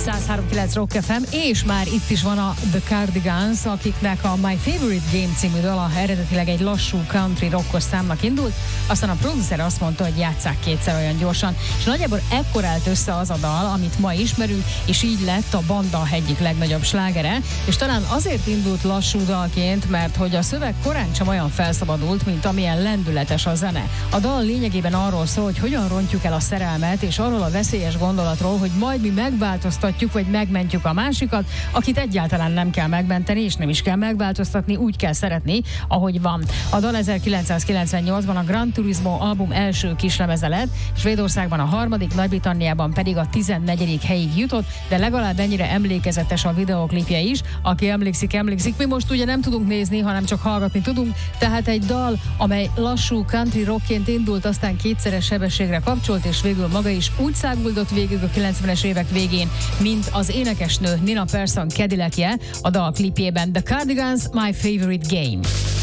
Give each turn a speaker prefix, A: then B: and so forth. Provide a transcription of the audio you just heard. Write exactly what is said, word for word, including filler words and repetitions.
A: száz három kilenc Rock ef em, és már itt is van a The Cardigans, akiknek a My Favorite Game című dala eredetileg egy lassú country rockos számnak indult, aztán a producer azt mondta, hogy játsszák kétszer olyan gyorsan, és nagyjából ekkor állt össze az a dal, amit ma ismerünk, és így lett a banda egyik legnagyobb slágere, és talán azért indult lassú dalként, mert hogy a szöveg korán sem olyan felszabadult, mint amilyen lendületes a zene. A dal lényegében arról szól, hogy hogyan rontjuk el a szerelmet, és arról a veszélyes gondolatról, hogy majd mi megváltoztatjuk, vagy megmentjük a másikat, akit egyáltalán nem kell megmenteni, és nem is kell megváltoztatni, úgy kell szeretni, ahogy van. A dal ezerkilencszázkilencvennyolcban a Gran Turismo album első kislemeze lett, Svédországban a harmadik, Nagy-Britanniában pedig a tizennegyedik helyig jutott, de legalább ennyire emlékezetes a videoklipje is. Aki emlékszik, emlékszik. Mi most ugye nem tudunk nézni, hanem csak hallgatni tudunk, tehát egy dal, amely lassú country rockként indult, aztán kétszeres sebességre kapcsolt, és végül maga is úgy száguldott végig a kilencvenes évek végén, mint az énekesnő Nina Persson Cadillacje a dal klipjében. The Cardigans, My Favorite Game.